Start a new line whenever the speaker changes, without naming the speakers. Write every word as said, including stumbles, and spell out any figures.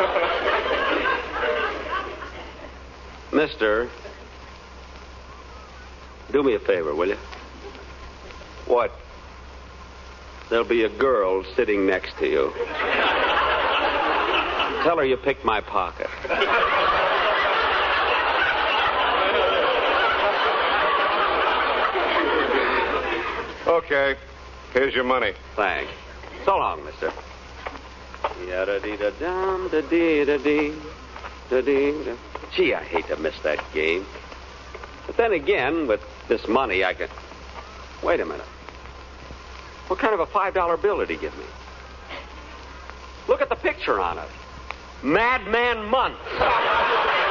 Mister, do me a favor, will you?
What?
There'll be a girl sitting next to you. Tell her you picked my pocket.
Okay. Here's your money.
Thanks. So long, mister. Yada-dee-da-dum, da-dee-da-dee, da-dee-da. Gee, I hate to miss that game. But then again, with this money, I can... Wait a minute. What kind of a five dollar bill did he give me? Look at the picture on it. Madman Month.